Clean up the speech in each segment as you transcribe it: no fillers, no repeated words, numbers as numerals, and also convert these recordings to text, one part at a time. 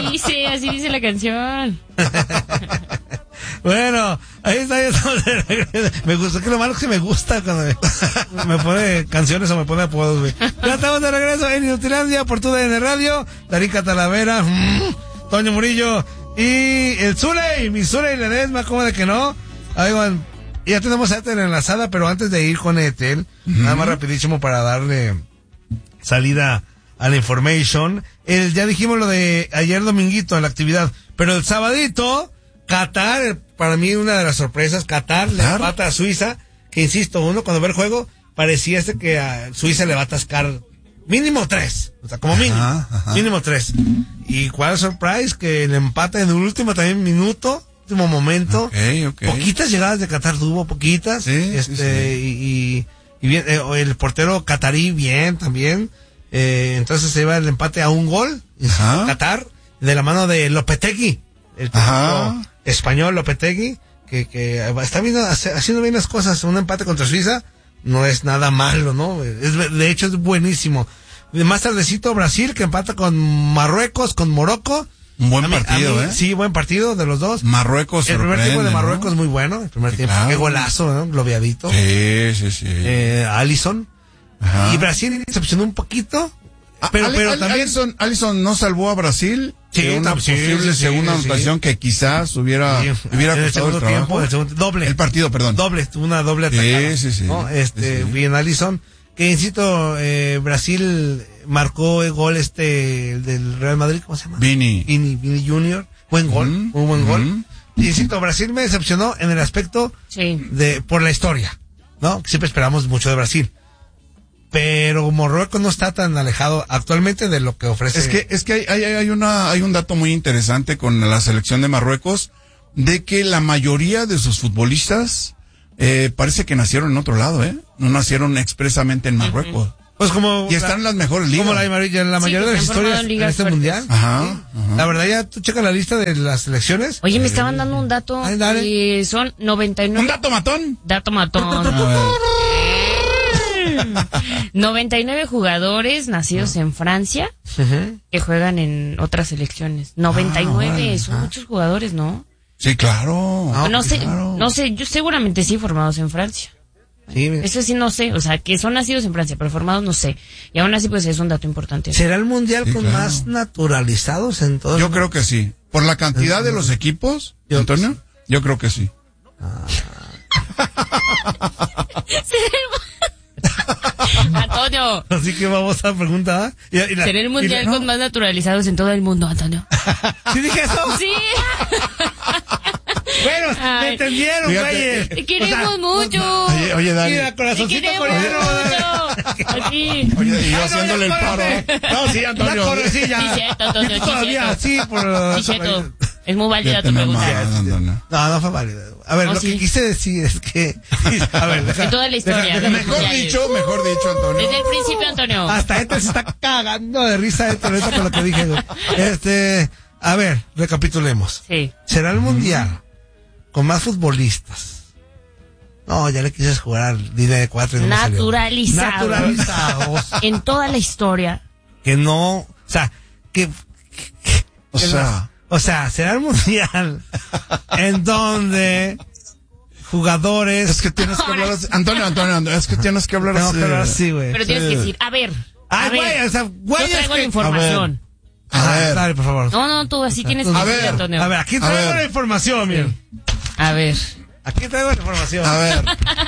así dice la canción. Bueno, ahí está, ya estamos de regreso. Me gusta, que lo malo es que me gusta cuando me pone canciones o me pone apodos, güey. Ya estamos de regreso en Inutilandia por TUDN Radio. Darinka Talavera, Toño Murillo y el Zuley, mi Zuley Ledesma, ¿cómo de que no? Oigan, ya tenemos a Ethel enlazada, pero antes de ir con Ethel, nada más rapidísimo para darle salida a la information. Ya dijimos lo de ayer dominguito en la actividad, pero el sabadito, Qatar, para mí una de las sorpresas, Qatar le empata a Suiza, que insisto, uno cuando ve el juego, parecía que a Suiza le va a atascar mínimo 3, o sea, como mínimo 3. Y cuál surprise, que el empate en el último también minuto, último momento. Okay. Poquitas llegadas de Qatar tuvo, poquitas. Sí. Y bien, el portero qatarí bien también. Entonces se lleva el empate a un gol. Qatar, de la mano de Lopetegui, el técnico español Lopetegui, que está haciendo bien las cosas. Un empate contra Suiza no es nada malo, ¿no? De hecho es buenísimo. Más tardecito Brasil, que empata con Marruecos, con Morocco. Un buen partido, Sí, buen partido de los dos. Marruecos. El primer tiempo de Marruecos, ¿no? Muy bueno. El primer tiempo. Claro. Qué golazo, ¿no? Globeadito. Sí. Alisson. Y Brasil decepcionó un poquito. Pero también Alisson no salvó a Brasil. Sí, una posible segunda anotación que quizás hubiera costado el trabajo. Doble. El partido, perdón. Tuvo una doble atacada. Sí. ¿No? Bien Alisson. Que insisto, Brasil marcó el gol del Real Madrid, ¿cómo se llama? Vini Junior. Buen gol, muy buen gol. Insisto, Brasil me decepcionó en el aspecto por la historia, ¿no? Siempre esperamos mucho de Brasil. Pero Marruecos no está tan alejado actualmente de lo que ofrece. Es que hay un dato muy interesante con la selección de Marruecos, de que la mayoría de sus futbolistas parece que nacieron en otro lado, no nacieron expresamente en Marruecos. Pues y están en las mejores ligas. Como la mayoría de las historias en este mundial. Ajá. La verdad, ya tú checas la lista de las selecciones. Oye, me estaban dando un dato. Y son 99. ¿Un dato matón? Dato matón. 99 jugadores nacidos en Francia que juegan en otras selecciones. 99, son muchos jugadores, ¿no? Sí, claro. No sé, yo seguramente sí formados en Francia. Sí, eso sí no sé, o sea, que son nacidos en Francia, pero formados no sé. Y aún así pues es un dato importante. ¿Será el mundial con más naturalizados en todo? Yo creo que sí. Por la cantidad de los equipos, Antonio, yo creo que sí. Antonio. Así que vamos a preguntar. ¿Será el mundial con más naturalizados en todo el mundo, Antonio? ¿Sí dije eso? Sí. Bueno, me entendieron, güeyes. Te queremos mucho. Oye, Dani. Mira, corazoncito coreano. Aquí. Oye, y yo haciéndole el paro. No, sí, Antonio. Sí, cierto, Antonio. Todavía, sí, Sí, cierto. Es muy válida tu pregunta. No fue válida. A ver, lo que quise decir es que... A ver, de toda la historia. Mejor dicho, Antonio. Desde el principio, Antonio. Hasta se está cagando de risa ahorita con lo que dije, güey. A ver, recapitulemos. Sí. ¿Será el mundial con más futbolistas? No, ya le quise jugar al Dine de 4 y no naturalizados. En toda la historia. Que no... O sea, será el mundial en donde jugadores... Es que tienes que hablar así. Antonio, es que tienes que hablar así. Tengo que hablar así, güey. Pero tienes que decir, a ver. Güey, o sea, güey, yo traigo la información. A ver. Dale, por favor. No, tú así tienes que decir, Antonio. A ver, aquí traigo la información, miren. A ver. Aquí traigo la información. A ver.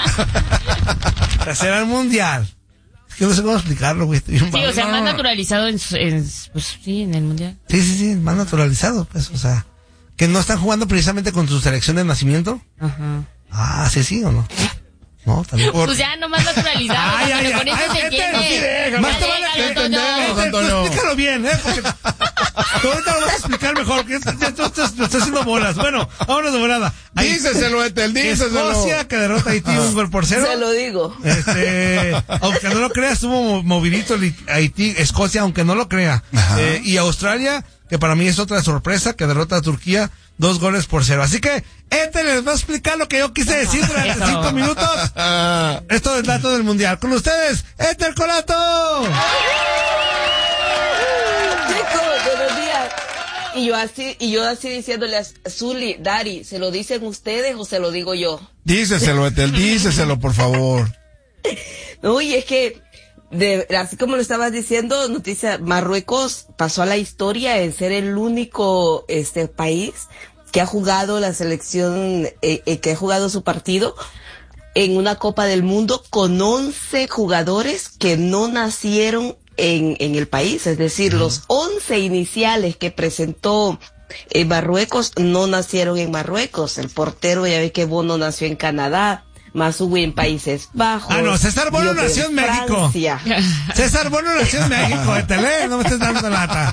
O sea, será el mundial. Es que no sé cómo explicarlo, güey. Sí, o sea, más naturalizado en el mundial. Sí, más naturalizado, pues, o sea. Que no están jugando precisamente con su selección de nacimiento. Ajá. Sí o no. No, también. Pues ya, no más naturalizado. Pero con eso se entiende. Más te vale que entendemos. Explícalo bien, porque tú ahorita lo vas a explicar mejor, que esto está haciendo bolas. Bueno, vámonos de volada. Díceselo, Ethel, díceselo. Escocia, que derrota a Haití 1-0. Se lo digo. Aunque no lo creas, estuvo movidito Haití, Escocia, aunque no lo crea. Y Australia, que para mí es otra sorpresa, que derrota a Turquía 2-0. Así que Ethel les va a explicar lo que yo quise decir durante 5 minutos. Esto es dato del mundial. Con ustedes, Ethel Colato. Chicos, buenos días. y yo así diciéndole a Zuli, Dari, ¿se lo dicen ustedes o se lo digo yo? Díceselo, Etel, díceselo, por favor. No, y es que, así como lo estabas diciendo, noticia, Marruecos pasó a la historia en ser el único país que ha jugado la selección, que ha jugado su partido en una Copa del Mundo con 11 jugadores que no nacieron en el país, es decir, los 11 iniciales que presentó Marruecos no nacieron en Marruecos. El portero, ya ve que Bono nació en Canadá, Mazugui en Países Bajos. Ah, no, César Bono Diop nació en México. Francia. César Bono nació en México, Tele, no me estés dando lata.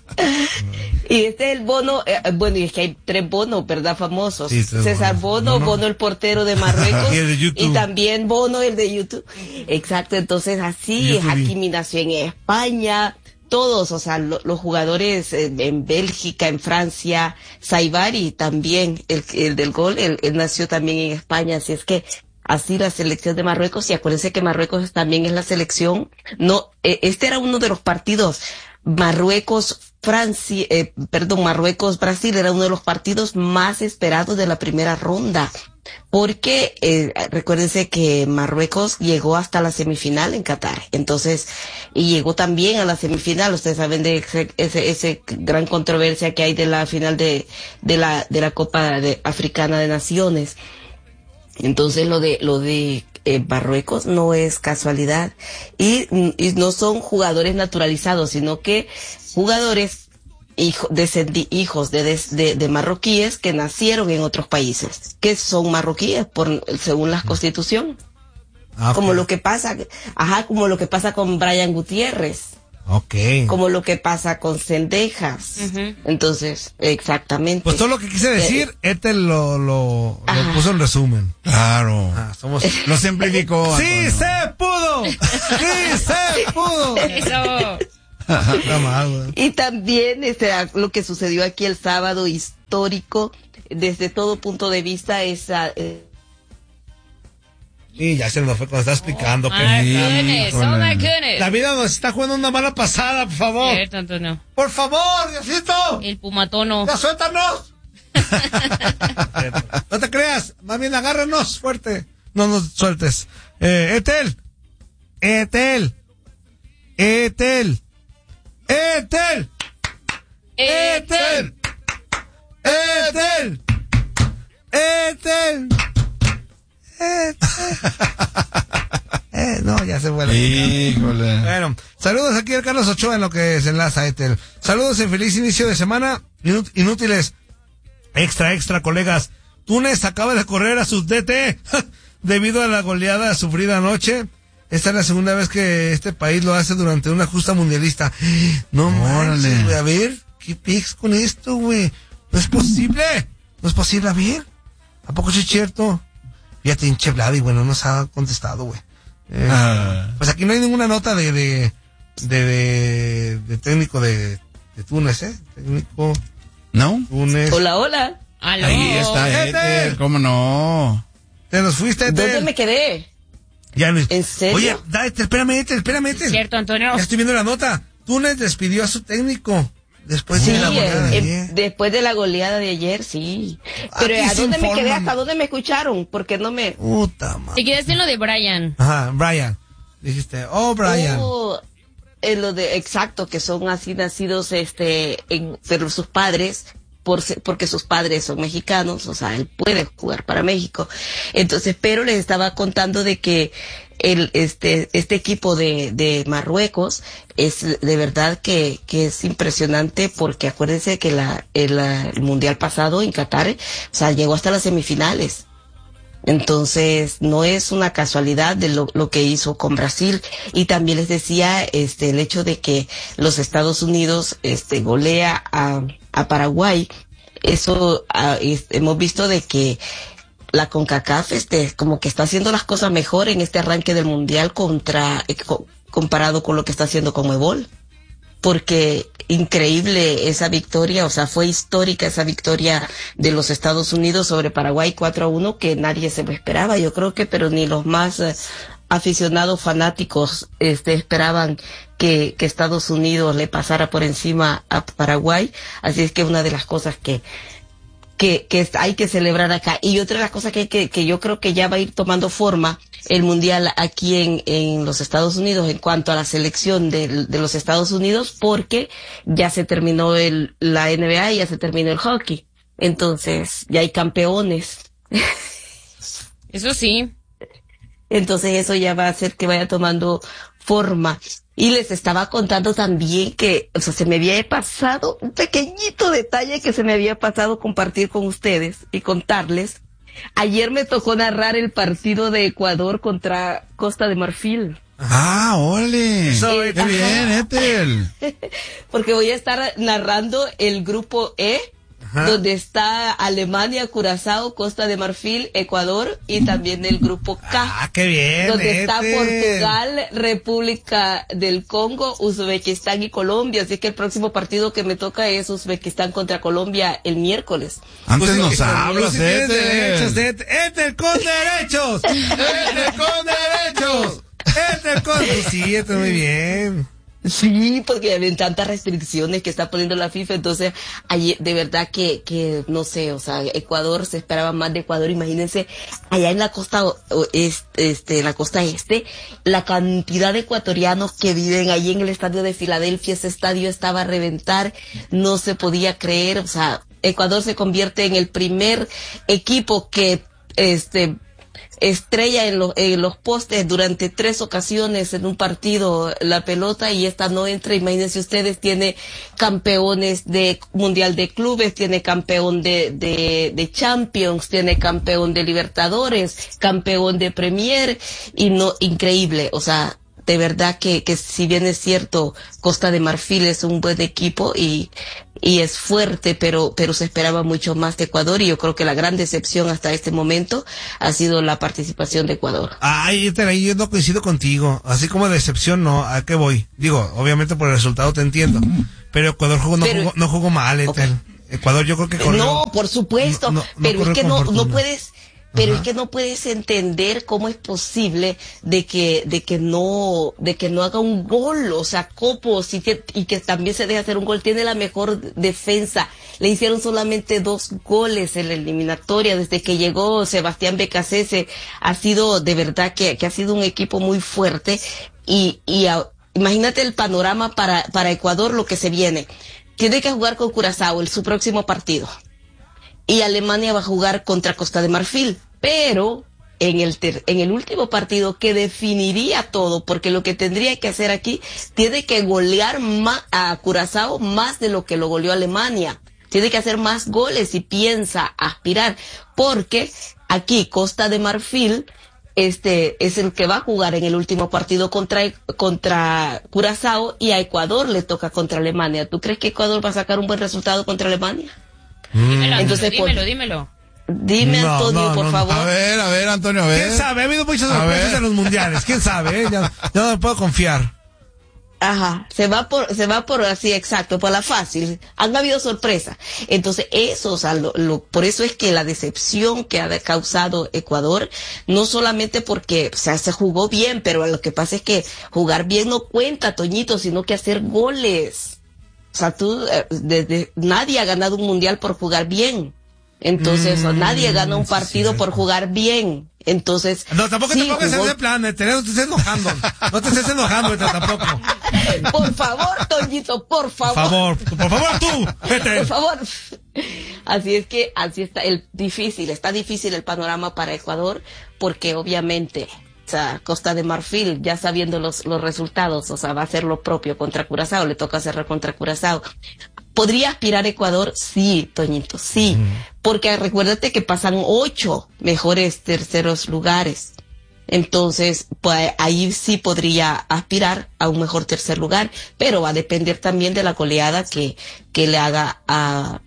Y este es el Bono, bueno, y es que hay 3 Bonos, ¿verdad? Famosos. Sí, César Bono, Bono el portero de Marruecos. Y el de YouTube. Y también Bono el de YouTube. Exacto, entonces así, YouTube. Hakimi nació en España. Todos, o sea, los jugadores en Bélgica, en Francia, Saibari también, el del gol, él nació también en España, así es que así la selección de Marruecos, y acuérdense que Marruecos también es la selección, este era uno de los partidos, Marruecos-Brasil era uno de los partidos más esperados de la primera ronda, porque recuérdense que Marruecos llegó hasta la semifinal en Qatar, entonces, y llegó también a la semifinal, ustedes saben de ese gran controversia que hay de la final de la Copa Africana de Naciones. Entonces lo de Marruecos no es casualidad y no son jugadores naturalizados, sino que jugadores hijos de marroquíes que nacieron en otros países, que son marroquíes según la Constitución. Okay. Como lo que pasa con Brian Gutiérrez. Okay. Como lo que pasa con Cendejas. Entonces, exactamente. Pues todo lo que quise decir, lo puso en resumen. Claro. Lo simplificó. ¡Sí se pudo! ¡Sí se pudo! Eso. Y también lo que sucedió aquí el sábado, histórico, desde todo punto de vista, Y ya se nos fue cuando está explicando. Oh my goodness. La vida nos está jugando una mala pasada, por favor. Cierto, Antonio. Por favor, Diosito. El pumatono. ¡Ya suéltanos! No te creas, más bien agárranos fuerte. No nos sueltes. Etel. No, ya se fue. Híjole. Bueno, saludos aquí al Carlos Ochoa en lo que se enlaza Etel. Saludos en feliz inicio de semana. Inútiles. Extra, colegas. Túnez acaba de correr a sus DT debido a la goleada sufrida anoche. Esta es la segunda vez que este país lo hace durante una justa mundialista. No manches, güey. A ver, ¿qué pics con esto, güey? No es posible. A ver. ¿A poco sí es cierto? Fíjate, hinche Vladi, bueno, nos ha contestado, güey. Pues aquí no hay ninguna nota de técnico de Túnez, técnico. ¿No? Túnez. Hola. Aló. Ahí está, Etel, ¿cómo no? Te nos fuiste, Etel. ¿Dónde me quedé? Ya no. ¿En serio? Oye, espérame, Etel. Cierto, Antonio. Ya estoy viendo la nota. Túnez despidió a su técnico. Después de la goleada de ayer. Después de la goleada de ayer, sí. Pero Aquí ¿a dónde me quedé? informan. ¿Hasta dónde me escucharon? Porque no me... Puta madre. Te quedaste en lo de Brian. Ajá, Brian. Dijiste, Brian. En lo de, exacto, que son así nacidos, pero sus padres, porque sus padres son mexicanos, o sea, él puede jugar para México. Entonces, pero les estaba contando de que este equipo de Marruecos es de verdad que es impresionante, porque acuérdense que el mundial pasado en Qatar, o sea, llegó hasta las semifinales. Entonces, no es una casualidad de lo que hizo con Brasil. Y también les decía, el hecho de que los Estados Unidos, golea a Paraguay. Eso, hemos visto de que la CONCACAF, como que está haciendo las cosas mejor en este arranque del mundial comparado con lo que está haciendo Conmebol. Porque increíble esa victoria, o sea, fue histórica esa victoria de los Estados Unidos sobre Paraguay 4-1, que nadie se lo esperaba, yo creo que, pero ni los más aficionados fanáticos esperaban que Estados Unidos le pasara por encima a Paraguay, así es que una de las cosas que hay que celebrar acá. Y otra de las cosas que yo creo que ya va a ir tomando forma el mundial aquí en los Estados Unidos en cuanto a la selección de los Estados Unidos, porque ya se terminó la NBA y ya se terminó el hockey. Entonces, ya hay campeones. Eso sí. Entonces eso ya va a hacer que vaya tomando forma. Y les estaba contando también que, o sea, se me había pasado un pequeñito detalle que se me había pasado compartir con ustedes y contarles. Ayer me tocó narrar el partido de Ecuador contra Costa de Marfil. ¡Ole! ¡Qué bien, Ethel! Porque voy a estar narrando el grupo E, donde está Alemania, Curazao, Costa de Marfil, Ecuador y también el grupo K. ¡Qué bien! Donde está Portugal, República del Congo, Uzbekistán y Colombia. Así que el próximo partido que me toca es Uzbekistán contra Colombia el miércoles. Antes nos hablas, ¡Ethel con derechos! ¡Ethel con derechos! ¡Ethel con... Sí, esto muy bien. Sí, porque hay tantas restricciones que está poniendo la FIFA, entonces de verdad que no sé, o sea, Ecuador, se esperaba más de Ecuador. Imagínense allá en la costa la costa este, la cantidad de ecuatorianos que viven allí en el estadio de Filadelfia. Ese estadio estaba a reventar, no se podía creer. O sea, Ecuador se convierte en el primer equipo que estrella en los postes durante 3 ocasiones en un partido la pelota, y esta no entra. Imagínense ustedes, tiene campeones de Mundial de Clubes, tiene campeón de Champions, tiene campeón de Libertadores, campeón de Premier, y no, increíble. O sea, de verdad que si bien es cierto, Costa de Marfil es un buen equipo y es fuerte, pero se esperaba mucho más de Ecuador, y yo creo que la gran decepción hasta este momento ha sido la participación de Ecuador. Ay, yo no coincido contigo. Así como decepción, no. ¿A qué voy? Digo, obviamente por el resultado te entiendo, pero Ecuador no jugó mal, Ethel. Okay. Ecuador yo creo que corrió. No, por supuesto, pero es que no puedes. Pero es que no puedes entender cómo es posible de que no haga un gol. O sea, Copos, y que también se deje hacer un gol. Tiene la mejor defensa. Le hicieron solamente 2 goles en la eliminatoria. Desde que llegó Sebastián Becasese, ha sido de verdad que ha sido un equipo muy fuerte. Imagínate el panorama para Ecuador, lo que se viene. Tiene que jugar con Curazao su próximo partido. Y Alemania va a jugar contra Costa de Marfil. Pero en el último partido, que definiría todo, porque lo que tendría que hacer aquí, tiene que golear a Curazao más de lo que lo goleó Alemania. Tiene que hacer más goles y piensa aspirar, porque aquí Costa de Marfil es el que va a jugar en el último partido contra Curazao, y a Ecuador le toca contra Alemania. ¿Tú crees que Ecuador va a sacar un buen resultado contra Alemania? Entonces, dímelo. Dime, Antonio, por favor. A ver, Antonio, a ver. ¿Quién sabe? Ha habido muchas sorpresas en los mundiales. ¿Quién sabe? Ya no me puedo confiar. Ajá, se va por así, exacto, por la fácil. Han habido sorpresas. Entonces, eso, o sea, por eso es que la decepción que ha causado Ecuador, no solamente porque, o sea, se jugó bien, pero lo que pasa es que jugar bien no cuenta, Toñito, sino que hacer goles. O sea, nadie ha ganado un mundial por jugar bien. Entonces, nadie gana un partido por jugar bien. Entonces, no, tampoco te pongas en ese plan, no te estés enojando. No te estés enojando, tampoco. Por favor, Toñito, por favor. Por favor tú, vete. Por favor. Así está difícil el panorama para Ecuador, porque obviamente, o sea, Costa de Marfil, ya sabiendo los resultados, o sea, va a hacer lo propio contra Curazao, le toca cerrar contra Curazao. ¿Podría aspirar Ecuador? Sí, Toñito, sí. Porque recuérdate que pasan 8 mejores terceros lugares. Entonces, pues ahí sí podría aspirar a un mejor tercer lugar, pero va a depender también de la goleada que le haga a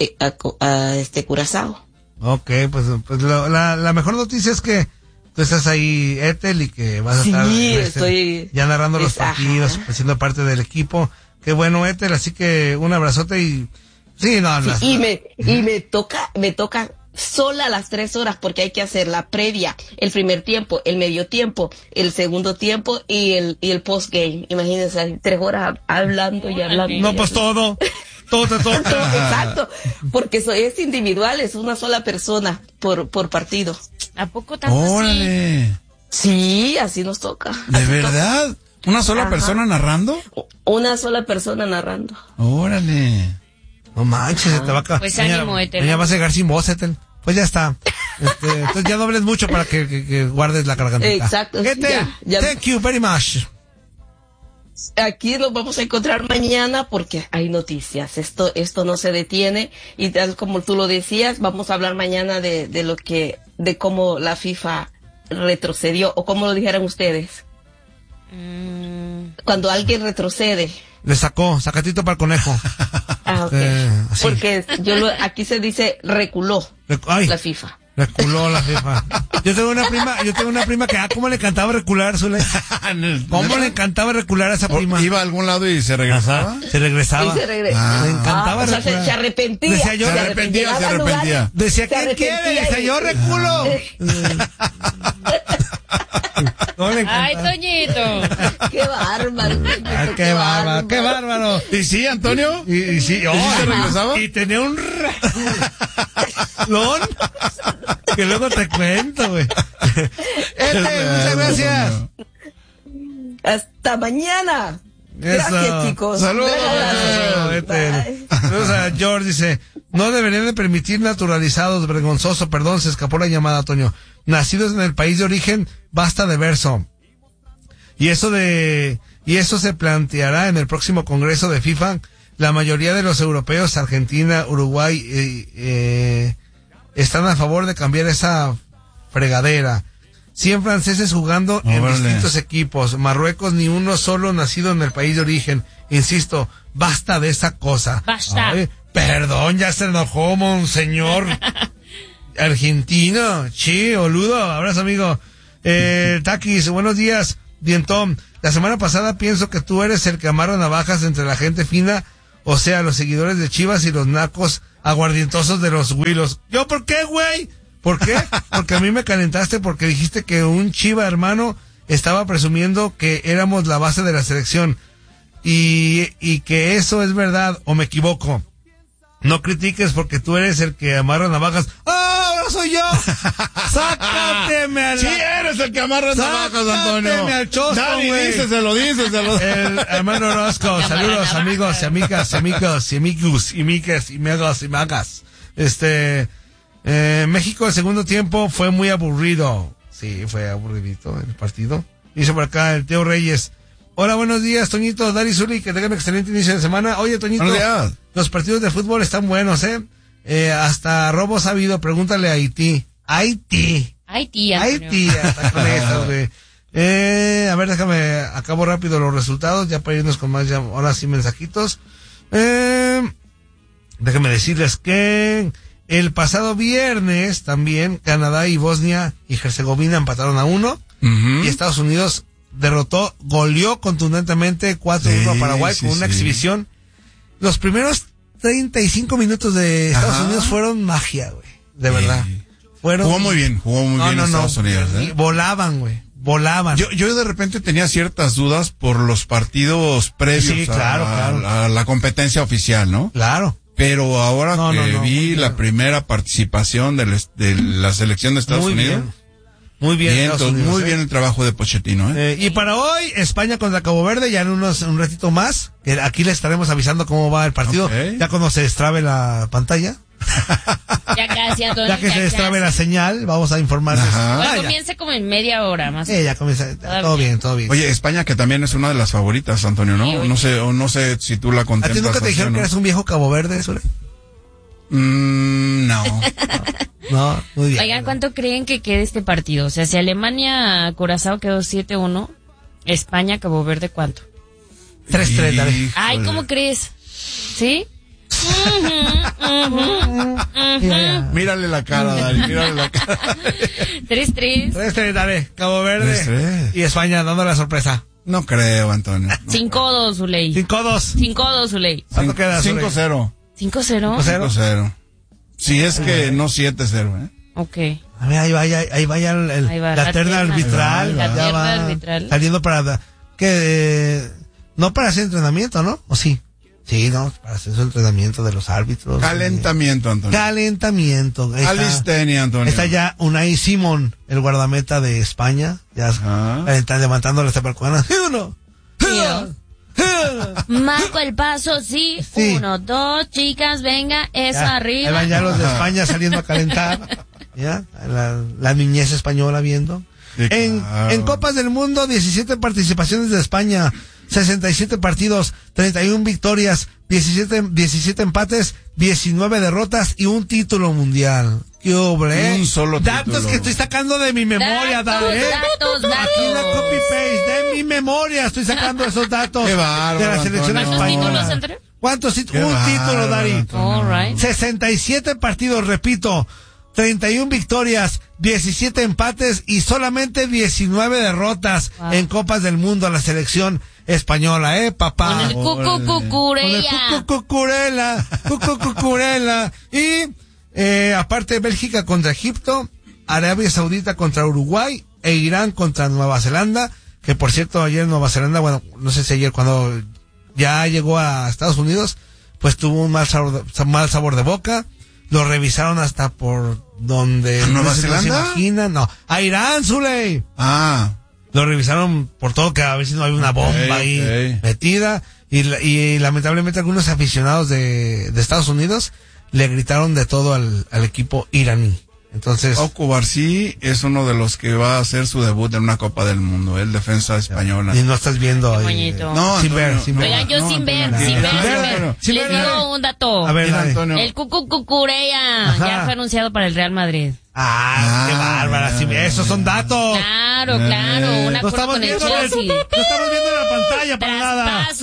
Curazao. Ok, pues la mejor noticia es que tú estás ahí, Ethel, y que vas a estar estoy ya narrando los partidos, siendo parte del equipo. Qué bueno, Ethel, así que un abrazote y sí, no. Sí, y me toca sola las 3 horas, porque hay que hacer la previa, el primer tiempo, el medio tiempo, el segundo tiempo y el post-game. Imagínense, 3 horas hablando y hablando. No, pues todo te toca. Exacto, porque es individual, es una sola persona por partido. ¿A poco tanto? ¡Órale! Sí, así nos toca. ¿De Así verdad? toca. ¿Una sola persona narrando? Una sola persona narrando. órale. No manches, se te va a acabar. Pues ánimo, Ethel. Mañana vas a llegar sin voz, Ethel. Pues ya está. Entonces ya no hables mucho para que guardes la gargantita. Exacto. Ethel, Ya. thank you very much. Aquí lo vamos a encontrar mañana porque hay noticias. Esto no se detiene y tal como tú lo decías, vamos a hablar mañana de cómo la FIFA retrocedió, o como lo dijeran ustedes. Cuando alguien retrocede. Le sacó, sacatito para el conejo. Ah, ok. Así. Porque aquí se dice reculó Ay, la FIFA. reculó la FIFA. Yo tengo una prima que, ¿cómo le encantaba recular, Zule? ¿Cómo le encantaba recular a esa prima? ¿Iba a algún lado y se regresaba? Se regresaba. Y se regresa. Le encantaba o sea, recular. se arrepentía. Decía yo, se arrepentía. Decía, Se ¿quién arrepentía quiere? Decía, y- yo reculo. No le Ay, encantaba. Toñito. Qué bárbaro. Qué bárbaro, qué bárbaro. ¿Y sí, Antonio? Y sí, ¿Y sí se regresaba? Y tenía un lón que luego te cuento, güey. Muchas gracias. Hasta mañana. Gracias, Eso. chicos. Saludos. Eso, Ethel. Bye. Saludos a George, dice, no deberían de permitir naturalizados, vergonzoso, perdón, se escapó la llamada, Toño. Nacidos en el país de origen, basta de verso. Y eso se planteará en el próximo Congreso de FIFA. La mayoría de los europeos, Argentina, Uruguay, están a favor de cambiar esa fregadera. 100 franceses jugando en Órale. distintos equipos. Marruecos, ni uno solo nacido en el país de origen. Insisto, basta de esa cosa. Basta. Ay, perdón, ya se enojó, monseñor. Argentino, boludo. Abrazo, amigo. Takis, buenos días. Dientón, la semana pasada pienso que tú eres el que amarra navajas entre la gente fina, o sea, los seguidores de Chivas y los nacos aguardientosos de los Willos. ¿Yo por qué, güey? ¿Por qué? Porque a mí me calentaste porque dijiste que un Chiva hermano estaba presumiendo que éramos la base de la selección. Y que eso es verdad, o me equivoco. No critiques porque tú eres el que amarra navajas. ¡Ah, ahora soy yo! ¡Sácateme a la... Sí, eres el que amarra navajas, Antonio. Sácateme al chosto, Dani, güey. díceselo. El hermano Orozco, saludos amigos y amigas y amigos y amigos y miques y megas y magas. México el segundo tiempo fue muy aburrido. Sí, fue aburridito el partido. Dice por acá el Teo Reyes. Hola, buenos días, Toñito, Dari Zuli, que tengan un excelente inicio de semana. Oye, Toñito, Buenos días. los partidos de fútbol están buenos, hasta robos ha habido, pregúntale a Haití. Haití, Antonio. hasta con estas, güey. A ver, déjame, acabo rápido los resultados, ya para irnos con más, ahora sí, mensajitos. Déjame decirles que el pasado viernes también Canadá y Bosnia y Herzegovina empataron a 1, y Estados Unidos goleó contundentemente 4-1 a Paraguay con una exhibición. Los primeros 35 minutos de Estados Unidos fueron magia, güey, de verdad. Jugó muy bien Estados Unidos. Volaban, güey. Volaban. Yo de repente tenía ciertas dudas por los partidos previos Sí, claro. a la competencia oficial, ¿no? Claro. Pero ahora que vi la primera participación de la selección de Estados Unidos. Muy bien, Estados Unidos, muy bien el trabajo de Pochettino, y para hoy, España contra Cabo Verde, ya en un ratito más, que aquí les estaremos avisando cómo va el partido, Okay. ya cuando se destrabe la pantalla. Ya casi, Antonio. Ya que se destrabe la señal, vamos a informarles. Ajá. Bueno, ya. comienza como en media hora más. Ya comienza, todo bien. Oye, España que también es una de las favoritas, Antonio, ¿no? Sí, oye. no sé si tú la ¿A contemplas. ti nunca te así, dijeron ¿no? que eres un viejo Cabo Verde, Sule? No. No, muy bien. Oigan, ¿cuánto creen que quede este partido? O sea, si Alemania, Curazao quedó 7-1, España, Cabo Verde, ¿cuánto? 3-3, dale. Híjole. Ay, ¿cómo crees? ¿Sí? Ya. Mírale la cara, Dani, mírale la cara. 3-3. 3-3, dale. Cabo Verde 3-3. y España dando la sorpresa. No creo, Antonio. No. 5-2, Zuley. 5-2. 5-2, Zuley. ¿Cuánto queda, Zule? 5-0. 5-0. 5-0. 5-0. Si es que no 7-0, Ok. A ver, ahí va ya la terna arbitral. La ya terna va arbitral. saliendo para no para hacer entrenamiento, ¿no? ¿O sí? Sí, no, para hacer su entrenamiento de los árbitros. Calentamiento, Antonio. Calentamiento. Calistenia, Antonio. Está ya Unai Simón, el guardameta de España, ya están levantando las taparcuanas. Uno. Marco el paso, sí. 1, 2, chicas, venga, eso Ya, arriba. ahí van ya los de España saliendo a calentar. ¿Ya? La niñez española viendo. Sí, En Copas del Mundo, 17 participaciones de España, 67 partidos, 31 victorias, 17 empates, 19 derrotas y un título mundial. ¿Qué obre? Un solo Datos título. que estoy sacando de mi memoria, Datos. Aquí una copy-paste de mi memoria. Estoy sacando esos datos Qué bárbaro, de la selección Antonio. ¿Cuántos títulos, española. Antonio? ¿Cuántos títulos? Un Qué título, Dari. bárbaro, All right. 67 partidos, repito, 31 victorias, 17 empates y solamente 19 derrotas en Copas del Mundo a la selección española, papá. Con el cucucucureya. Cucurela. Y aparte Bélgica contra Egipto, Arabia Saudita contra Uruguay e Irán contra Nueva Zelanda, que por cierto ayer Nueva Zelanda, bueno, no sé si ayer cuando ya llegó a Estados Unidos, pues tuvo un mal sabor de boca. Lo revisaron hasta por donde ¿A Nueva no se Zelanda? imaginan, no, a Irán, Zuley. Lo revisaron por todo, que a ver si no hay una bomba ahí metida. Y lamentablemente algunos aficionados de Estados Unidos le gritaron de todo al equipo iraní. Entonces, Okubarsi es uno de los que va a hacer su debut en una Copa del Mundo, el defensa española. y no estás viendo Qué ahí. bonito. No, Sin ver, Antonio, sin ver. Oigan, yo no, sin ver, Antonio, sin ver, Antonio. sin ver. Les digo un dato. A ver, Mira, dale. Antonio. El cucucucureya Ajá. ya fue anunciado para el Real Madrid. Qué bárbara. Sí, esos son datos. Claro, un Lo acuerdo estamos con el viendo, Chelsea. lo estamos viendo en la pantalla para nada. Traspaso.